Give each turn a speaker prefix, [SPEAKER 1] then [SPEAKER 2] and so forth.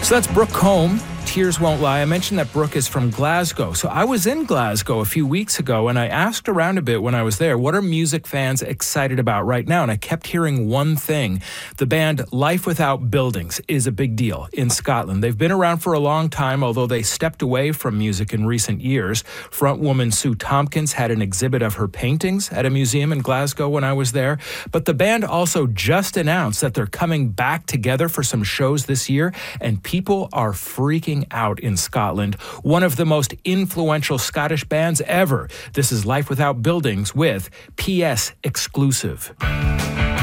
[SPEAKER 1] So that's Brooke Combe. Tears Won't Lie. I mentioned that Brooke is from Glasgow. So I was in Glasgow a few weeks ago, and I asked around a bit when I was there, what are music fans excited about right now? And I kept hearing one thing. The band Life Without Buildings is a big deal in Scotland. They've been around for a long time, although they stepped away from music in recent years. Frontwoman Sue Tompkins had an exhibit of her paintings at a museum in Glasgow when I was there. But the band also just announced that they're coming back together for some shows this year, and people are freaking out in Scotland. One of the most influential Scottish bands ever. This is Life Without Buildings with PS Exclusive.